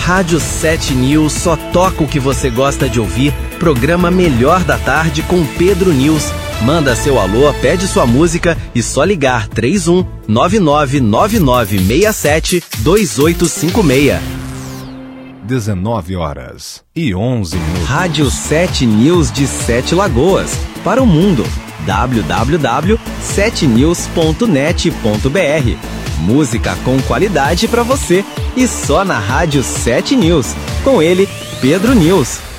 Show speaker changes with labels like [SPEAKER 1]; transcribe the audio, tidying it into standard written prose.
[SPEAKER 1] Rádio 7 News só toca o que você gosta de ouvir. Programa Melhor da Tarde com Pedro News. Manda seu alô, pede sua música e só ligar 31 999967 2856.
[SPEAKER 2] 19h11.
[SPEAKER 1] Rádio 7 News de 7 Lagoas. Para o mundo. www.7news.net.br. Música com qualidade para você. E só na Rádio 7 News. Com ele, Pedro News.